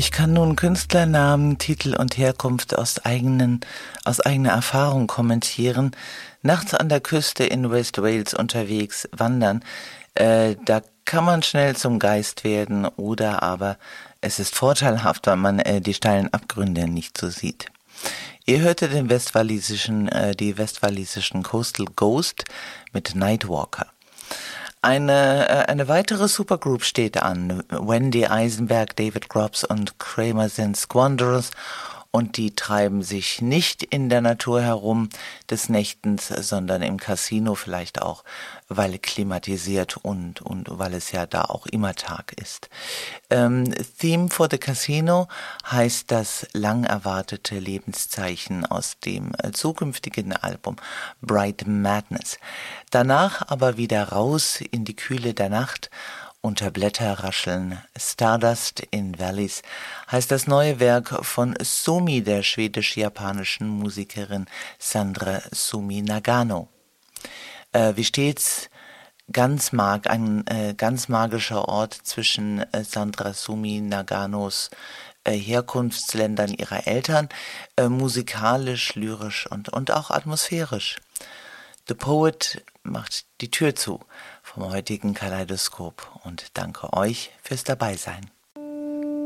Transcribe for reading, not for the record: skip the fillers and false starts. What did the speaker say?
Ich kann nun Künstlernamen, Titel und Herkunft aus eigener Erfahrung kommentieren. Nachts an der Küste in West Wales unterwegs wandern, da kann man schnell zum Geist werden oder aber es ist vorteilhaft, weil man die steilen Abgründe nicht so sieht. Ihr hörtet die westwalisischen Coastal Ghost mit Nightwalker. Eine weitere Supergroup steht an. Wendy Eisenberg, David Grubbs und Kramer sind Squanderers und die treiben sich nicht in der Natur herum des Nächtens, sondern im Casino vielleicht auch, weil klimatisiert und weil es ja da auch immer Tag ist. Theme for the Casino heißt das lang erwartete Lebenszeichen aus dem zukünftigen Album Bright Madness. Danach aber wieder raus in die Kühle der Nacht. Unter Blätterrascheln, Stardust in Valleys heißt das neue Werk von Sumi, der schwedisch-japanischen Musikerin Sandra Sumi Nagano. Wie stets ein ganz magischer Ort zwischen Sandra Sumi Naganos Herkunftsländern ihrer Eltern, musikalisch, lyrisch und auch atmosphärisch. The Poet macht die Tür zu vom heutigen Kaleidoskop und danke euch fürs Dabeisein.